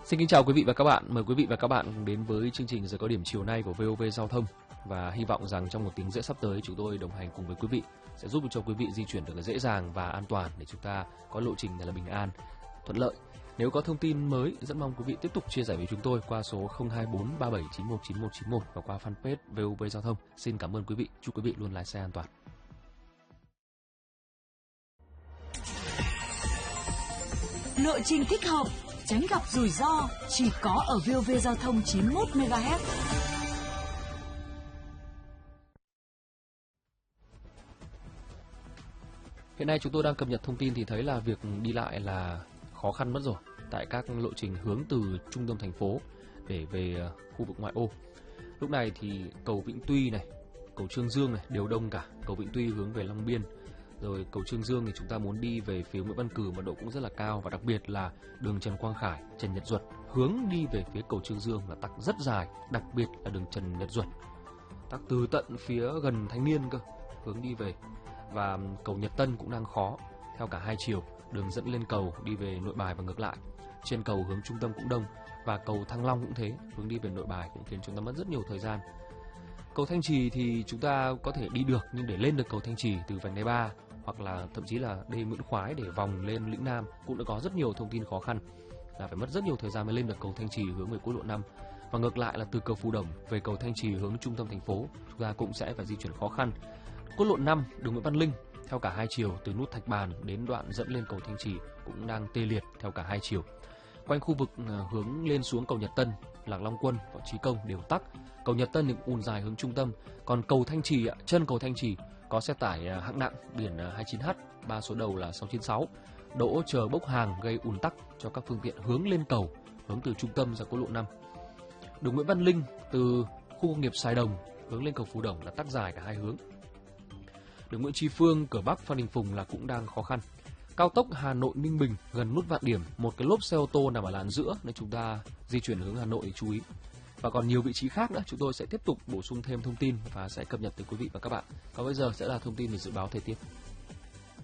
Xin kính chào quý vị và các bạn. Mời quý vị và các bạn đến với chương trình Giờ Cao Điểm chiều nay của VOV Giao thông. Và hy vọng rằng trong một tiếng rưỡi sắp tới chúng tôi đồng hành cùng với quý vị sẽ giúp cho quý vị di chuyển được dễ dàng và an toàn để chúng ta có lộ trình là bình an, thuận lợi. Nếu có thông tin mới, rất mong quý vị tiếp tục chia sẻ với chúng tôi qua số 024 3791 9191 và qua fanpage VOV Giao thông. Xin cảm ơn quý vị. Chúc quý vị luôn lái xe an toàn. Lộ trình thích hợp, tránh gặp rủi ro chỉ có ở VOV Giao thông 91 MHz. Hiện nay chúng tôi đang cập nhật thông tin thì thấy là việc đi lại là khó khăn mất rồi tại các lộ trình hướng từ trung tâm thành phố để về khu vực ngoại ô. Lúc này thì cầu Vĩnh Tuy này, cầu Trương Dương này đều đông cả. Cầu Vĩnh Tuy hướng về Long Biên, rồi cầu Trương Dương thì chúng ta muốn đi về phía Nguyễn Văn Cừ mật độ cũng rất là cao, và đặc biệt là đường Trần Quang Khải, Trần Nhật Duật hướng đi về phía cầu Trương Dương là tắc rất dài, đặc biệt là đường Trần Nhật Duật tắc từ tận phía gần Thanh Niên cơ hướng đi về. Và cầu Nhật Tân cũng đang khó theo cả hai chiều, đường dẫn lên cầu đi về Nội Bài và ngược lại. Trên cầu hướng trung tâm cũng đông, và cầu Thăng Long cũng thế, hướng đi về Nội Bài cũng khiến chúng ta mất rất nhiều thời gian. Cầu Thanh Trì thì chúng ta có thể đi được, nhưng để lên được cầu Thanh Trì từ vành đai 3 hoặc là thậm chí là đê Nguyễn Khoái để vòng lên Lĩnh Nam cũng đã có rất nhiều thông tin khó khăn, là phải mất rất nhiều thời gian mới lên được cầu Thanh Trì hướng về quốc lộ 5. Và ngược lại là từ cầu Phú Đồng về cầu Thanh Trì hướng trung tâm thành phố, chúng ta cũng sẽ phải di chuyển khó khăn. Quốc lộ 5 đường Nguyễn Văn Linh theo cả hai chiều từ nút Thạch Bàn đến đoạn dẫn lên cầu Thanh Trì cũng đang tê liệt theo cả hai chiều. Quanh khu vực hướng lên xuống cầu Nhật Tân, Lạc Long Quân, Võ Trí Công đều tắc. Cầu Nhật Tân thì ùn dài hướng trung tâm, còn cầu Thanh Trì, chân cầu Thanh Trì có xe tải hạng nặng biển 29H, 3 số đầu là 696, đỗ chờ bốc hàng gây ùn tắc cho các phương tiện hướng lên cầu, hướng từ trung tâm ra quốc lộ 5. Đường Nguyễn Văn Linh từ khu công nghiệp Sài Đồng hướng lên cầu Phú Đồng là tắc dài cả hai hướng. Đường Nguyễn Tri Phương, cửa Bắc, Phan Đình Phùng là cũng đang khó khăn. Cao tốc Hà Nội Ninh Bình gần nút Vạn Điểm, một cái lốp xe ô tô nằm ở làn giữa nên chúng ta di chuyển hướng Hà Nội thì chú ý. Và còn nhiều vị trí khác nữa, chúng tôi sẽ tiếp tục bổ sung thêm thông tin và sẽ cập nhật tới quý vị và các bạn. Còn bây giờ sẽ là thông tin về dự báo thời tiết.